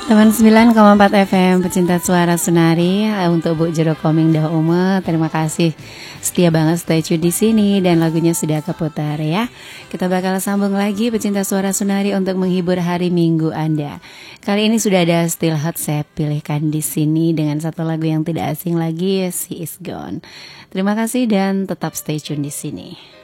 Teman 9,4 FM pecinta suara Sunari, untuk Bu Jero Koming Dah Ume, terima kasih setia banget stay tune di sini dan lagunya sudah keputar ya. Kita bakal sambung lagi pecinta suara Sunari untuk menghibur hari Minggu Anda. Kali ini sudah ada Still Hot saya pilihkan di sini dengan satu lagu yang tidak asing lagi, She Is Gone. Terima kasih dan tetap stay tune di sini.